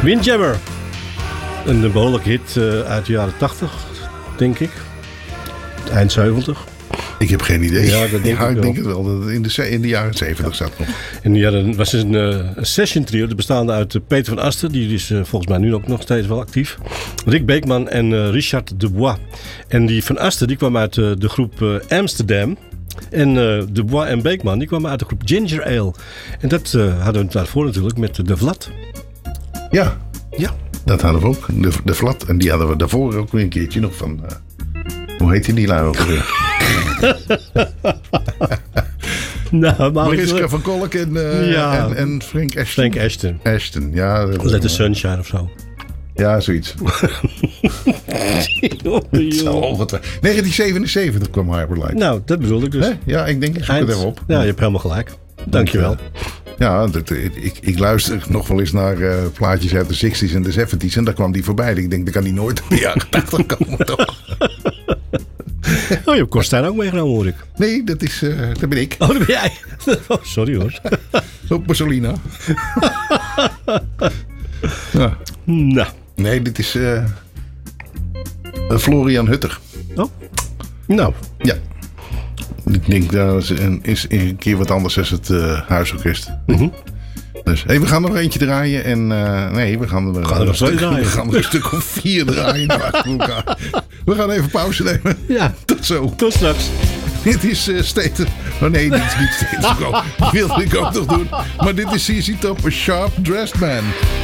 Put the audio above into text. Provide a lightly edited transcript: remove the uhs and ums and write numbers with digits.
Windjammer. Een behoorlijke hit uit de jaren 80, denk ik. Eind 70. Ik heb geen idee. Ja, dat denk ik denk het wel. Dat het in de jaren 70 zat nog. En ja, was een session trio, bestaande uit Peter van Asten. Die is volgens mij nu ook nog steeds wel actief. Rick Beekman en Richard Dubois. En die van Asten die kwam uit de groep Amsterdam. En Dubois en Beekman die kwamen uit de groep Ginger Ale. En dat hadden we daarvoor natuurlijk met de Vlad. Ja, dat hadden we ook. De Vlad. En die hadden we daarvoor ook weer een keertje nog van... hoe heet die lui ook weer? Nou, Mariska van Kolk en Frank Ashton. Frank Ashton. Ja. Let the Sunshine of zo. Ja, zoiets. 1977 kwam Hyperlight. Nou, dat bedoel ik dus. Hè? Ja, ik denk, ik zoek het even op. Ja, je hebt helemaal gelijk. Dankjewel. Ja, ik luister nog wel eens naar plaatjes uit de 60s en de 70s. En daar kwam die voorbij. Ik denk, dat kan die nooit in de jaren 80 komen, toch? Oh, je hebt Kostijn ook meegenomen, hoor ik. Nee, dat ben ik. Oh, dat ben jij. Oh, sorry hoor. Op Mussolina. Ja. Nou. Nee, dit is Florian Hutter. Oh. Nou. Ja. Ik denk dat is een keer wat anders dan het huisorkest. Mm-hmm. Dus we gaan nog eentje draaien. En we gaan er een stuk of 4 draaien. We gaan even pauze nemen. Ja. Tot zo. Tot straks. Dit is State... Oh nee, dit is niet State of Go. Die wilde ik ook nog doen. Maar dit is CC Top, A Sharp Dressed Man.